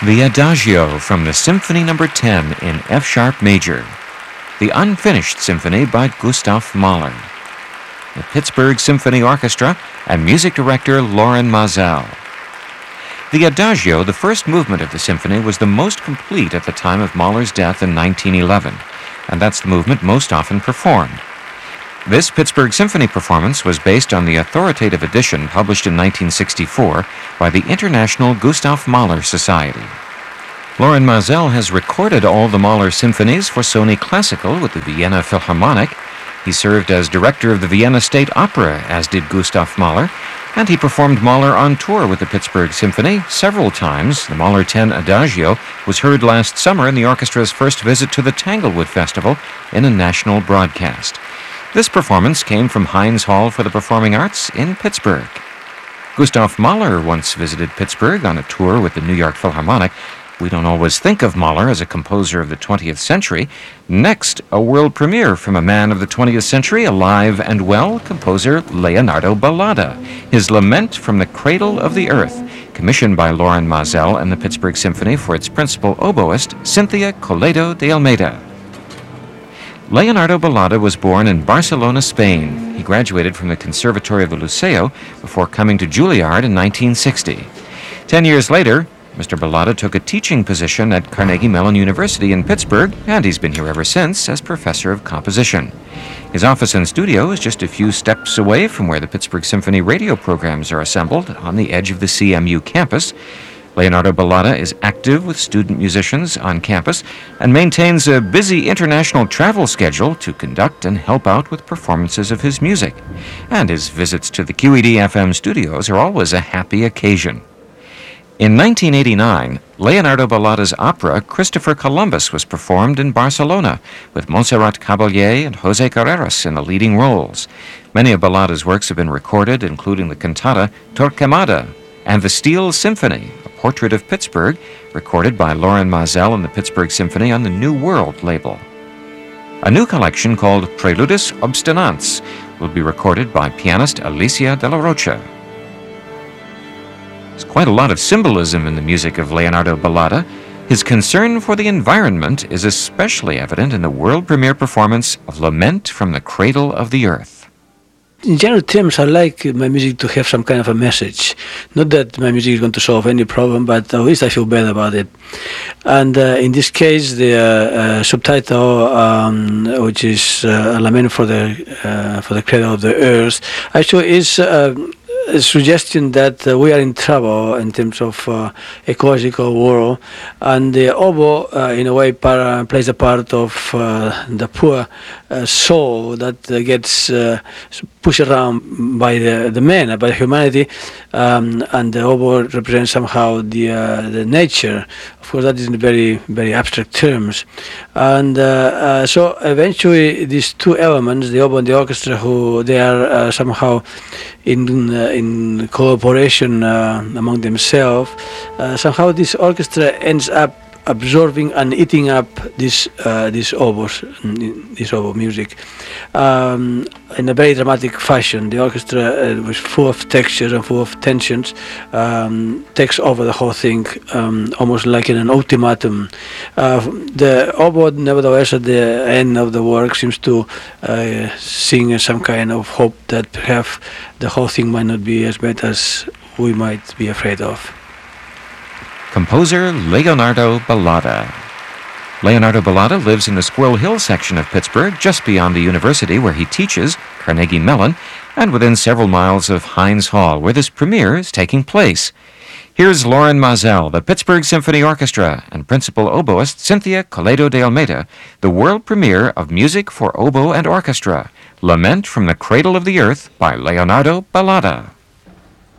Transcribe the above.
The Adagio from the Symphony No. 10 in F-sharp major. The Unfinished Symphony by Gustav Mahler. The Pittsburgh Symphony Orchestra and music director Lorin Maazel. The Adagio, the first movement of the symphony, was the most complete at the time of Mahler's death in 1911, and that's the movement most often performed. This Pittsburgh Symphony performance was based on the authoritative edition published in 1964 by the International Gustav Mahler Society. Lorin Maazel has recorded all the Mahler symphonies for Sony Classical with the Vienna Philharmonic. He served as director of the Vienna State Opera, as did Gustav Mahler, and he performed Mahler on tour with the Pittsburgh Symphony several times. The Mahler 10 Adagio was heard last summer in the orchestra's first visit to the Tanglewood Festival in a national broadcast. This performance came from Heinz Hall for the Performing Arts in Pittsburgh. Gustav Mahler once visited Pittsburgh on a tour with the New York Philharmonic. We don't always think of Mahler as a composer of the 20th century. Next, a world premiere from a man of the 20th century, alive and well, composer Leonardo Ballada. His Lament from the Cradle of the Earth, commissioned by Lorin Maazel and the Pittsburgh Symphony for its principal oboist, Cynthia Coledo de Almeida. Leonardo Ballada was born in Barcelona, Spain. He graduated from the Conservatory of the Liceo before coming to Juilliard in 1960. 10 years later, Mr. Ballada took a teaching position at Carnegie Mellon University in Pittsburgh, and he's been here ever since as professor of composition. His office and studio is just a few steps away from where the Pittsburgh Symphony radio programs are assembled on the edge of the CMU campus. Leonardo Ballada is active with student musicians on campus and maintains a busy international travel schedule to conduct and help out with performances of his music. And his visits to the QED-FM studios are always a happy occasion. In 1989, Leonardo Ballada's opera Christopher Columbus was performed in Barcelona with Montserrat Caballé and José Carreras in the leading roles. Many of Ballada's works have been recorded, including the cantata Torquemada and the Steel Symphony, a portrait of Pittsburgh, recorded by Lorin Maazel and the Pittsburgh Symphony on the New World label. A new collection called Preludis Obstinants will be recorded by pianist Alicia de la Rocha. There's quite a lot of symbolism in the music of Leonardo Ballada. His concern for the environment is especially evident in the world premiere performance of Lament from the Cradle of the Earth. In general terms, I like my music to have some kind of a message. Not that my music is going to solve any problem, but at least I feel better about it. And in this case, the subtitle, which is a lament for the cradle of the earth, actually is a suggestion that we are in trouble in terms of ecological war, and the oboe, in a way, plays a part of the poor soul that gets pushed around by the man, by humanity, and the oboe represents somehow the nature. Of course, that is in very, very abstract terms. And so eventually these two elements, the oboe and the orchestra, they are somehow in cooperation among themselves. Somehow this orchestra ends up absorbing and eating up this oboe music in a very dramatic fashion. The orchestra was full of textures and full of tensions, takes over the whole thing, almost like in an ultimatum. The oboe, nevertheless, at the end of the work seems to sing some kind of hope that perhaps the whole thing might not be as bad as we might be afraid of. Composer Leonardo Ballada. Leonardo Ballada lives in the Squirrel Hill section of Pittsburgh, just beyond the university where he teaches, Carnegie Mellon, and within several miles of Heinz Hall, where this premiere is taking place. Here's Lorin Maazel, the Pittsburgh Symphony Orchestra, and principal oboist Cynthia Coledo de Almeida, the world premiere of Music for Oboe and Orchestra, Lament from the Cradle of the Earth by Leonardo Ballada.